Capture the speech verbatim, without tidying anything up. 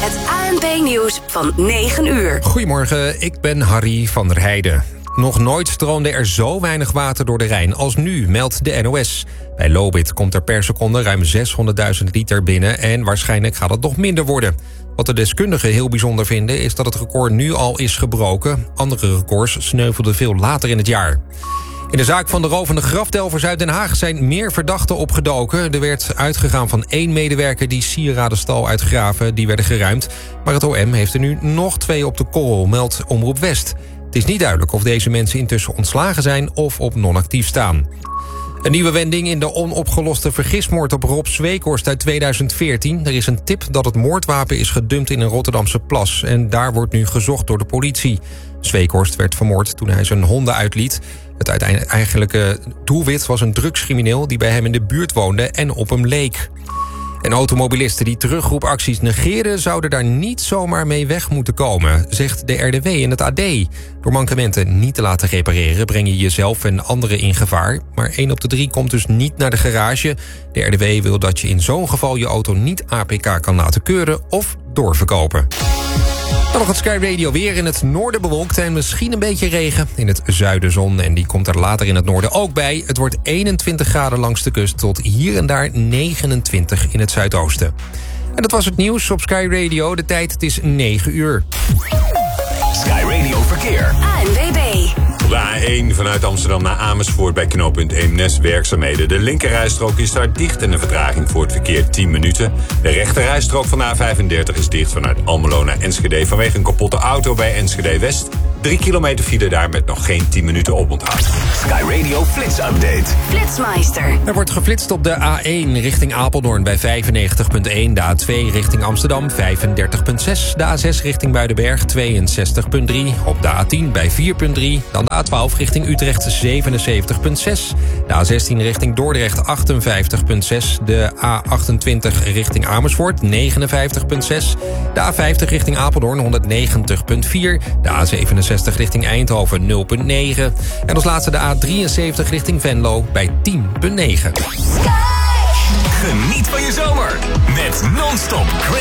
Het A N P-nieuws van negen uur. Goedemorgen, ik ben Harry van der Heijden. Nog nooit stroomde er zo weinig water door de Rijn als nu, meldt de N O S. Bij Lobit komt er per seconde ruim zeshonderdduizend liter binnen... en waarschijnlijk gaat het nog minder worden. Wat de deskundigen heel bijzonder vinden is dat het record nu al is gebroken. Andere records sneuvelden veel later in het jaar. In de zaak van de rovende grafdelvers uit Den Haag zijn meer verdachten opgedoken. Er werd uitgegaan van één medewerker die sieradenstal uitgraven. Die werden geruimd. Maar het O M heeft er nu nog twee op de korrel, meldt Omroep West. Het is niet duidelijk of deze mensen intussen ontslagen zijn of op non-actief staan. Een nieuwe wending in de onopgeloste vergismoord op Rob Zweekhorst uit tweeduizend veertien. Er is een tip dat het moordwapen is gedumpt in een Rotterdamse plas. En daar wordt nu gezocht door de politie. Zweekhorst werd vermoord toen hij zijn honden uitliet. Het uiteindelijke doelwit was een drugscrimineel die bij hem in de buurt woonde en op hem leek. En automobilisten die terugroepacties negeren zouden daar niet zomaar mee weg moeten komen, zegt de R D W in het A D. Door mankementen niet te laten repareren breng je jezelf en anderen in gevaar. Maar één op de drie komt dus niet naar de garage. De R D W wil dat je in zo'n geval je auto niet A P K kan laten keuren of doorverkopen. Dan nog het Sky Radio weer. In het noorden bewolkt en misschien een beetje regen. In het zuiden zon en die komt er later in het noorden ook bij. Het wordt eenentwintig graden langs de kust tot hier en daar negenentwintig in het zuidoosten. En dat was het nieuws op Sky Radio. De tijd, het is negen uur. Sky Radio Verkeer. A N W B. Op de A één vanuit Amsterdam naar Amersfoort bij knooppunt Eemnes werkzaamheden. De linkerrijstrook is daar dicht en de vertraging voor het verkeer tien minuten. De rechterrijstrook van de A vijfendertig is dicht vanuit Almelo naar Enschede vanwege een kapotte auto bij Enschede West. Drie kilometer file daar met nog geen tien minuten oponthoud. Sky Radio Flits Update. Flitsmeister. Er wordt geflitst op de A één richting Apeldoorn bij vijfennegentig komma één. De A twee richting Amsterdam vijfendertig komma zes. De A zes richting Muidenberg tweeënzestig komma drie. Op de A tien bij vier komma drie. Dan de A twaalf richting Utrecht zevenenzeventig komma zes. De A zestien richting Dordrecht achtenvijftig komma zes. De A achtentwintig richting Amersfoort negenenvijftig komma zes. De A vijftig richting Apeldoorn honderdnegentig komma vier. De A zevenenzestig richting Eindhoven nul komma negen. En als laatste de A drieënzeventig richting Venlo bij tien komma negen. Geniet van je zomer met non-stop great